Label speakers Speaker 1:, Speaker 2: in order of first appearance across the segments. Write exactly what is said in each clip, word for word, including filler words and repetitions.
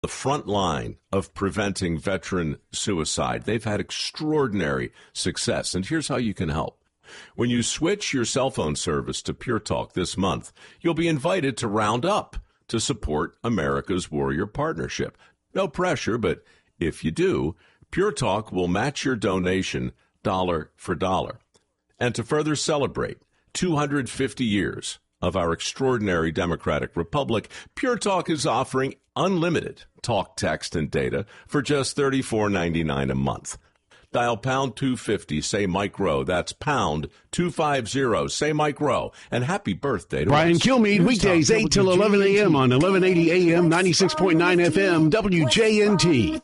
Speaker 1: the front line of preventing veteran suicide. They've had extraordinary success, and here's how you can help. When you switch your cell phone service to Pure Talk this month, you'll be invited to round up to support America's Warrior Partnership. No pressure, but if you do, Pure Talk will match your donation dollar for dollar. And to further celebrate two hundred fifty years of our extraordinary democratic republic, Pure Talk is offering unlimited talk, text, and data for just thirty-four ninety-nine a month. Dial pound two fifty, say Mike Rowe. That's pound two fifty, say Mike Rowe. And happy birthday to
Speaker 2: Brian
Speaker 1: us.
Speaker 2: Kilmeade, weekdays eight till eleven a.m. on eleven eighty A M, ninety-six point nine F M, W J N T.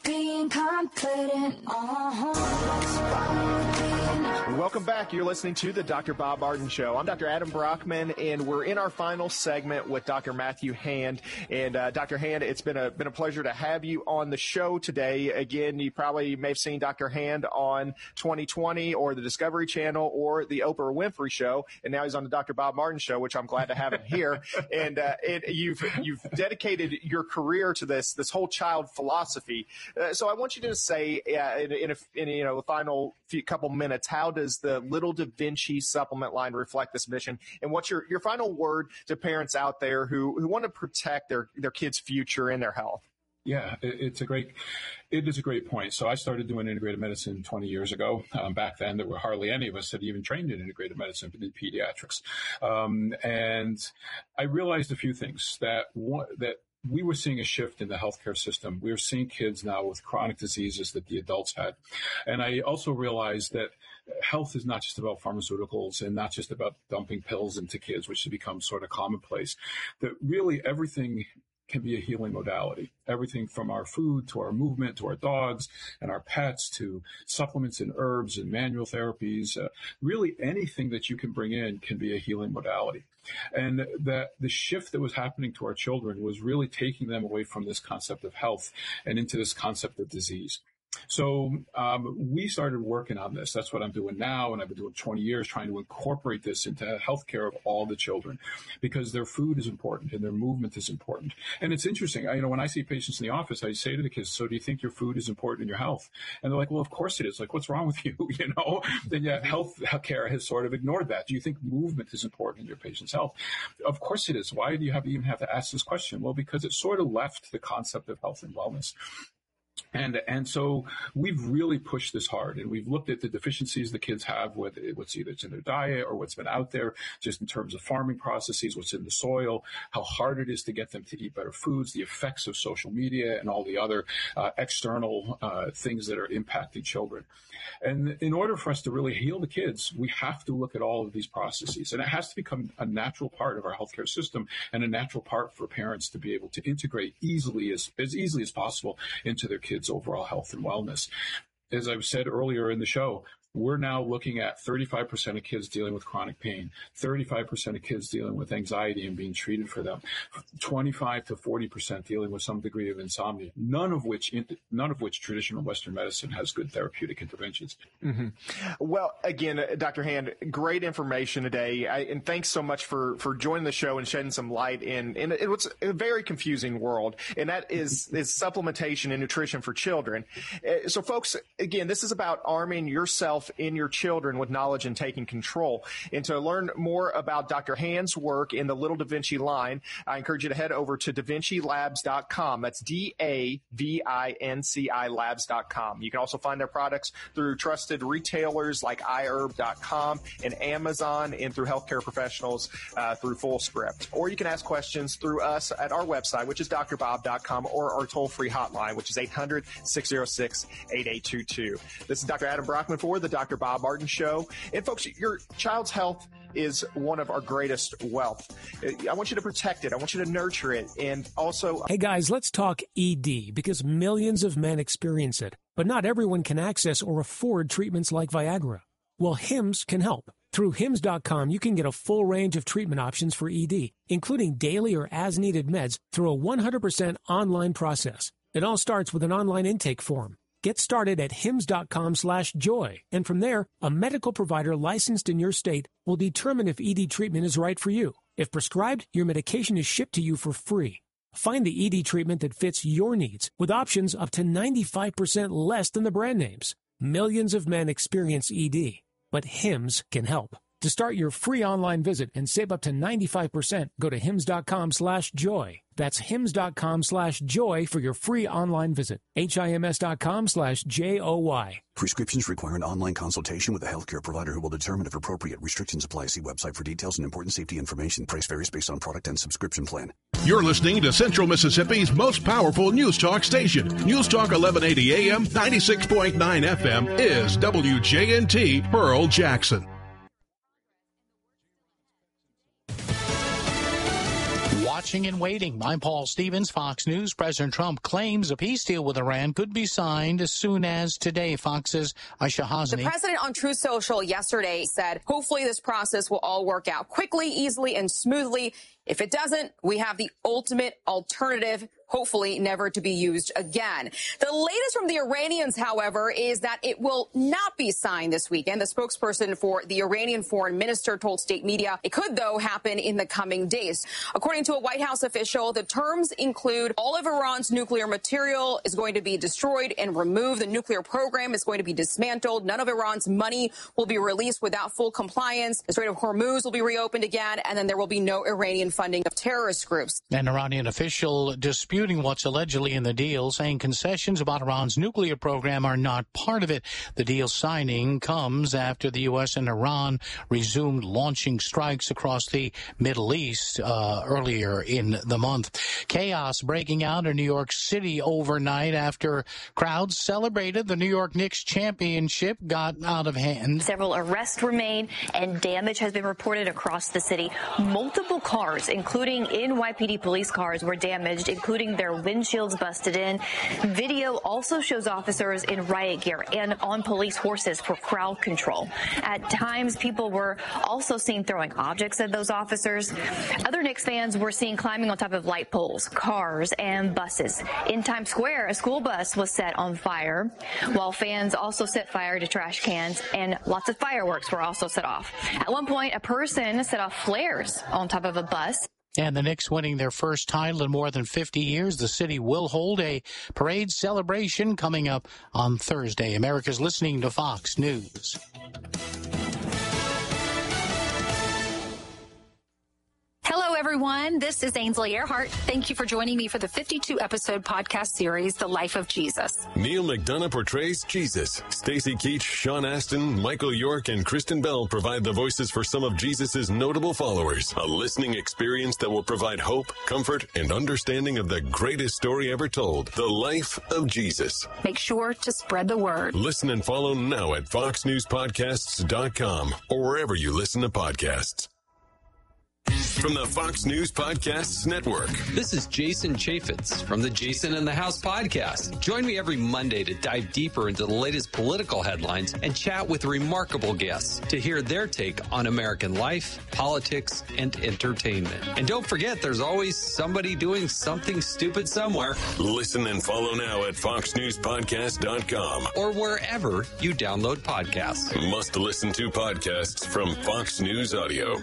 Speaker 3: Welcome back. You're listening to the Doctor Bob Martin Show. I'm Doctor Adam Brockman, and we're in our final segment with Doctor Matthew Hand. And uh, Doctor Hand, it's been a been a pleasure to have you on the show today. Again, you probably may have seen Doctor Hand on twenty twenty or the Discovery Channel or the Oprah Winfrey Show, and now he's on the Doctor Bob Martin Show, which I'm glad to have him here. And uh, it, you've you've dedicated your career to this this whole child philosophy. Uh, so I want you to say uh, in, in, a, in you know the final few couple minutes, how does the Little Da Vinci supplement line reflect this mission? And what's your, your final word to parents out there who, who want to protect their, their kids' future and their health?
Speaker 4: Yeah, it, it's a great, it is a great point. So I started doing integrated medicine twenty years ago. Um, back then, there were hardly any of us that even trained in integrated medicine in pediatrics. Um, and I realized a few things that one, that we were seeing a shift in the healthcare system. We were seeing kids now with chronic diseases that the adults had. And I also realized that health is not just about pharmaceuticals and not just about dumping pills into kids, which has become sort of commonplace. That really everything can be a healing modality. Everything from our food to our movement to our dogs and our pets to supplements and herbs and manual therapies. Uh, really anything that you can bring in can be a healing modality. And that the shift that was happening to our children was really taking them away from this concept of health and into this concept of disease. So um, we started working on this. That's what I'm doing now, and I've been doing twenty years, trying to incorporate this into healthcare of all the children, because their food is important and their movement is important. And it's interesting. I, you know, when I see patients in the office, I say to the kids, "So do you think your food is important in your health?" And they're like, "Well, of course it is. Like, what's wrong with you?" You know. And yet, health care has sort of ignored that. Do you think movement is important in your patient's health? Of course it is. Why do you have to even have to ask this question? Well, because it sort of left the concept of health and wellness. And and so we've really pushed this hard, and we've looked at the deficiencies the kids have with what's either it's in their diet or what's been out there, just in terms of farming processes, what's in the soil, how hard it is to get them to eat better foods, the effects of social media and all the other uh, external uh, things that are impacting children. And in order for us to really heal the kids, we have to look at all of these processes, and it has to become a natural part of our healthcare system and a natural part for parents to be able to integrate easily as, as easily as possible into their kids' overall health and wellness. As I've said earlier in the show, we're now looking at thirty-five percent of kids dealing with chronic pain, thirty-five percent of kids dealing with anxiety and being treated for them, twenty-five to forty percent dealing with some degree of insomnia, none of which none of which traditional Western medicine has good therapeutic interventions.
Speaker 3: Mm-hmm. Well, again, Doctor Hand, great information today, I, and thanks so much for, for joining the show and shedding some light in, in what's a very confusing world, and that is, is supplementation and nutrition for children. Uh, so, folks, again, this is about arming yourself in your children with knowledge and taking control. And to learn more about Doctor Hand's work in the Little Da Vinci line, I encourage you to head over to da vinci labs dot com. That's D A V I N C I labs dot com. You can also find their products through trusted retailers like i herb dot com and Amazon, and through healthcare professionals uh, through FullScript. Or you can ask questions through us at our website, which is d r bob dot com, or our toll-free hotline, which is eight hundred, six oh six, eight eight two two. This is Doctor Adam Brockman for the Doctor Bob Martin Show. And folks, your child's health is one of our greatest wealth. I want you to protect it. I want you to nurture it. And also...
Speaker 5: Hey guys, let's talk E D, because millions of men experience it, but not everyone can access or afford treatments like Viagra. Well, Hims can help. Through hims dot com, you can get a full range of treatment options for E D, including daily or as-needed meds through a one hundred percent online process. It all starts with an online intake form. Get started at hims dot com slash joy, and from there, a medical provider licensed in your state will determine if E D treatment is right for you. If prescribed, your medication is shipped to you for free. Find the E D treatment that fits your needs with options up to ninety-five percent less than the brand names. Millions of men experience E D, but Hims can help. To start your free online visit and save up to ninety-five percent, go to hims.com slash joy. That's hims.com slash joy for your free online visit. H-I-M-S.com slash J-O-Y.
Speaker 6: Prescriptions require an online consultation with a healthcare provider who will determine if appropriate. Restrictions apply. See website for details and important safety information. Price varies based on product and subscription plan.
Speaker 2: You're listening to Central Mississippi's most powerful news talk station. News Talk eleven eighty A M, ninety-six point nine F M is W J N T Pearl Jackson.
Speaker 7: Watching and waiting. I'm Paul Stevens, Fox News. President Trump claims a peace deal with Iran could be signed as soon as today. Fox's Aisha Hasni.
Speaker 8: The president on Truth Social yesterday said, hopefully this process will all work out quickly, easily, and smoothly. If it doesn't, we have the ultimate alternative, hopefully never to be used again. The latest from the Iranians, however, is that it will not be signed this weekend. The spokesperson for the Iranian foreign minister told state media it could, though, happen in the coming days. According to a White House official, the terms include all of Iran's nuclear material is going to be destroyed and removed. The nuclear program is going to be dismantled. None of Iran's money will be released without full compliance. The Strait of Hormuz will be reopened again, and then there will be no Iranian funding of terrorist groups.
Speaker 7: An Iranian official disputing what's allegedly in the deal, saying concessions about Iran's nuclear program are not part of it. The deal signing comes after the U S and Iran resumed launching strikes across the Middle East uh, earlier in the month. Chaos breaking out in New York City overnight after crowds celebrated the New York Knicks championship got out of hand.
Speaker 9: Several arrests were made and damage has been reported across the city. Multiple cars, including N Y P D police cars, were damaged, including their windshields busted in. Video also shows officers in riot gear and on police horses for crowd control. At times, people were also seen throwing objects at those officers. Other Knicks fans were seen climbing on top of light poles, cars, and buses. In Times Square, a school bus was set on fire, while fans also set fire to trash cans, and lots of fireworks were also set off. At one point, a person set off flares on top of a bus.
Speaker 7: And the Knicks winning their first title in more than fifty years. The city will hold a parade celebration coming up on Thursday. America's listening to Fox News.
Speaker 10: Hello, everyone. This is Ainsley Earhart. Thank you for joining me for the fifty-two episode podcast series, The Life of Jesus.
Speaker 11: Neil McDonough portrays Jesus. Stacey Keach, Sean Astin, Michael York, and Kristen Bell provide the voices for some of Jesus' notable followers. A listening experience that will provide hope, comfort, and understanding of the greatest story ever told, The Life of Jesus.
Speaker 10: Make sure to spread the word.
Speaker 11: Listen and follow now at fox news podcasts dot com or wherever you listen to podcasts. From the Fox News Podcasts Network.
Speaker 12: This is Jason Chaffetz from the Jason in the House podcast. Join me every Monday to dive deeper into the latest political headlines and chat with remarkable guests to hear their take on American life, politics, and entertainment. And don't forget, there's always somebody doing something stupid somewhere.
Speaker 11: Listen and follow now at fox news podcast dot com
Speaker 12: or wherever you download podcasts.
Speaker 11: Must listen to podcasts from Fox News Audio.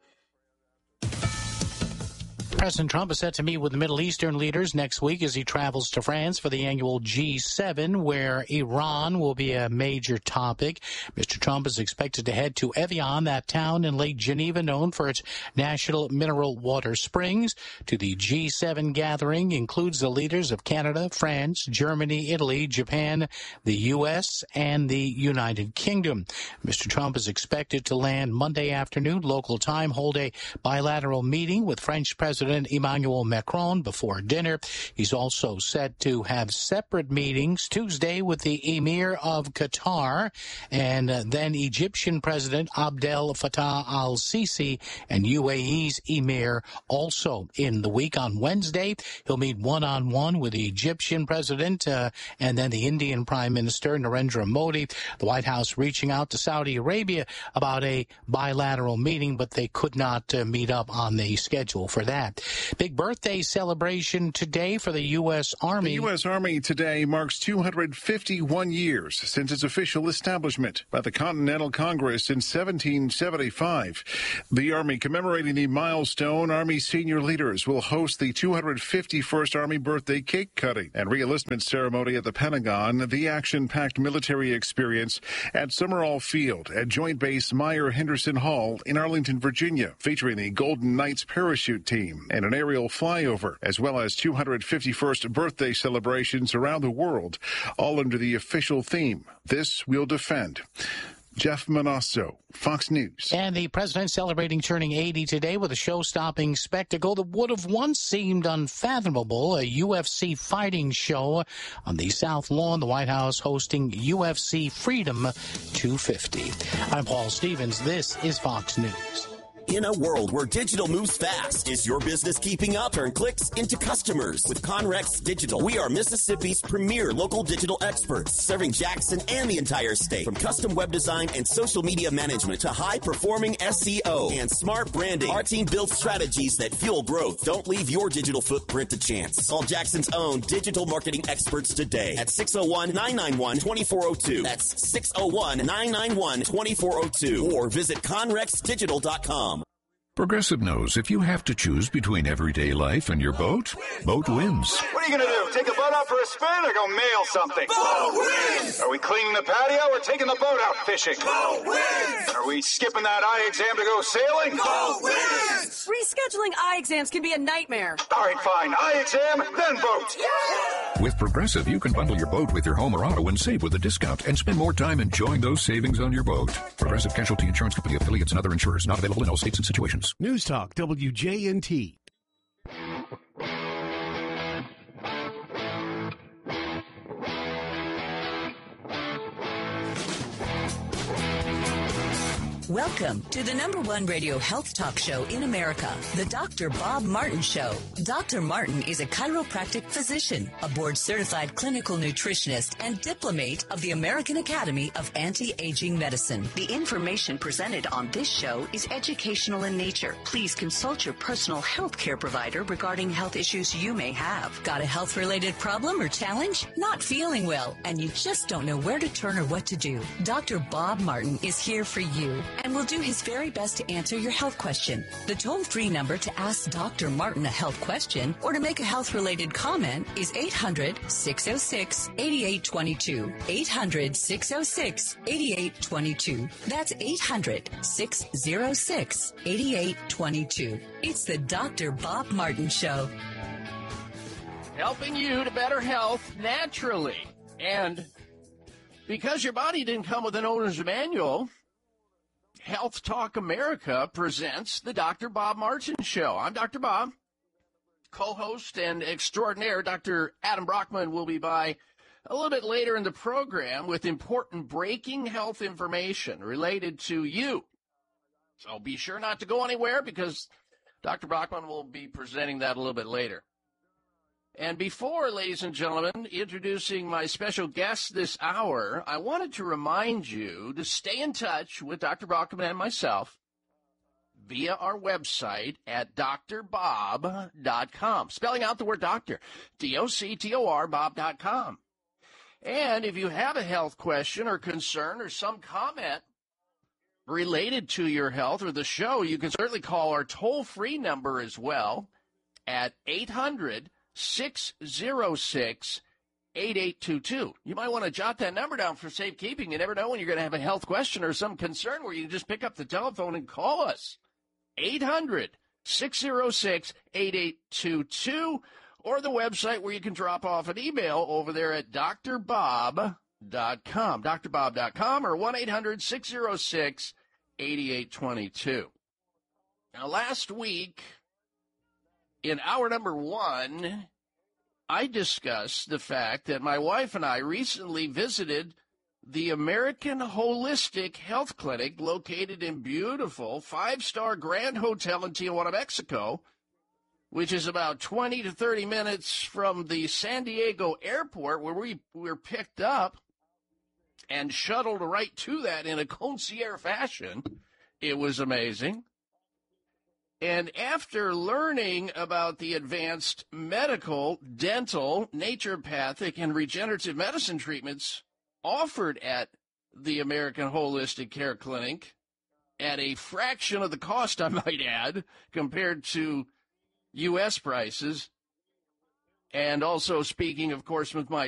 Speaker 7: President Trump is set to meet with Middle Eastern leaders next week as he travels to France for the annual G seven, where Iran will be a major topic. Mister Trump is expected to head to Evian, that town in Lake Geneva known for its natural mineral water springs. To the G seven gathering includes the leaders of Canada, France, Germany, Italy, Japan, the U S, and the United Kingdom. Mister Trump is expected to land Monday afternoon local time, hold a bilateral meeting with French President Emmanuel Macron before dinner. He's also set to have separate meetings Tuesday with the Emir of Qatar and uh, then Egyptian President Abdel Fattah al-Sisi and U A E's Emir also in the week. On Wednesday, he'll meet one-on-one with the Egyptian President uh, and then the Indian Prime Minister Narendra Modi. The White House reaching out to Saudi Arabia about a bilateral meeting, but they could not uh, meet up on the schedule for that. Big birthday celebration today for the U S. Army.
Speaker 13: The U S. Army today marks two hundred fifty-one years since its official establishment by the Continental Congress in seventeen seventy-five. The Army commemorating the milestone, Army senior leaders will host the two hundred fifty-first Army birthday cake cutting and reenlistment ceremony at the Pentagon, the action-packed military experience at Summerall Field at Joint Base Meyer Henderson Hall in Arlington, Virginia, featuring the Golden Knights parachute team and an aerial flyover, as well as two hundred fifty-first birthday celebrations around the world, all under the official theme, This We'll Defend. Jeff Manasso, Fox News.
Speaker 7: And the president celebrating turning eighty today with a show-stopping spectacle that would have once seemed unfathomable, a U F C fighting show on the South Lawn, the White House hosting U F C Freedom two fifty. I'm Paul Stevens. This is Fox News.
Speaker 14: In a world where digital moves fast, is your business keeping up? Turn clicks into customers with Conrex Digital. We are Mississippi's premier local digital experts, serving Jackson and the entire state. From custom web design and social media management to high-performing S E O and smart branding, our team builds strategies that fuel growth. Don't leave your digital footprint to chance. Call Jackson's own digital marketing experts today at six oh one, nine nine one, two four oh two. That's six oh one, nine nine one, two four oh two. Or visit conrex digital dot com.
Speaker 15: Progressive knows if you have to choose between everyday life and your boat, boat wins.
Speaker 16: What are you going to do? Take the boat out for a spin or go mail something? Boat wins! Are we cleaning the patio or taking the boat out fishing? Boat wins! Are we skipping that eye exam to go sailing? Boat wins!
Speaker 17: Rescheduling eye exams can be a nightmare.
Speaker 16: All right, fine. Eye exam, then boat.
Speaker 15: Yeah! With Progressive, you can bundle your boat with your home or auto and save with a discount and spend more time enjoying those savings on your boat. Progressive Casualty Insurance Company, affiliates, and other insurers not available in all states and situations.
Speaker 18: News Talk W J N T.
Speaker 19: Welcome to the number one radio health talk show in America, the Doctor Bob Martin Show. Doctor Martin is a chiropractic physician, a board-certified clinical nutritionist, and diplomate of the American Academy of Anti-Aging Medicine. The information presented on this show is educational in nature. Please consult your personal health care provider regarding health issues you may have. Got a health-related problem or challenge? Not feeling well, and you just don't know where to turn or what to do? Doctor Bob Martin is here for you and will do his very best to answer your health question. The toll-free number to ask Doctor Martin a health question or to make a health-related comment is eight hundred, six oh six, eight eight two two. eight hundred, six oh six, eight eight two two. That's eight hundred, six oh six, eight eight two two. It's the Doctor Bob Martin Show.
Speaker 20: Helping you to better health naturally. And because your body didn't come with an owner's manual, Health Talk America presents the Doctor Bob Martin Show. I'm Doctor Bob. Co-host and extraordinaire Doctor Adam Brockman will be by a little bit later in the program with important breaking health information related to you. So be sure not to go anywhere because Doctor Brockman will be presenting that a little bit later. And before, ladies and gentlemen, introducing my special guest this hour, I wanted to remind you to stay in touch with Doctor Brockman and myself via our website at D R bob dot com, spelling out the word doctor, D O C T O R, bob dot com. And if you have a health question or concern or some comment related to your health or the show, you can certainly call our toll-free number as well at eight hundred, six oh six, eight eight two two. You might want to jot that number down for safekeeping. You never know when you're going to have a health question or some concern where you can just pick up the telephone and call us. eight hundred, six oh six, eight eight two two, or the website where you can drop off an email over there at D R bob dot com, D R bob dot com, or one eight hundred, six oh six, eight eight two two. Now, last week, in hour number one, I discussed the fact that my wife and I recently visited the American Holistic Health Clinic located in beautiful five-star Grand Hotel in Tijuana, Mexico, which is about twenty to thirty minutes from the San Diego airport where we were picked up and shuttled right to that in a concierge fashion. It was amazing. And after learning about the advanced medical, dental, naturopathic, and regenerative medicine treatments offered at the American Holistic Care Clinic, at a fraction of the cost, I might add, compared to U S prices, and also speaking, of course, with my